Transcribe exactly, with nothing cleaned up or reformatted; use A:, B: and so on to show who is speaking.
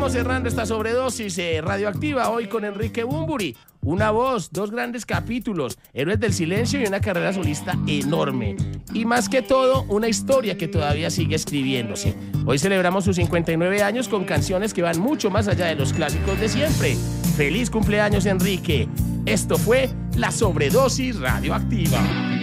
A: vamos cerrando esta sobredosis eh, radioactiva hoy con Enrique Bunbury. Una voz, dos grandes capítulos, Héroes del Silencio y una carrera solista enorme. Y más que todo, una historia que todavía sigue escribiéndose. Hoy celebramos sus cincuenta y nueve años con canciones que van mucho más allá de los clásicos de siempre. ¡Feliz cumpleaños, Enrique! Esto fue La Sobredosis Radioactiva.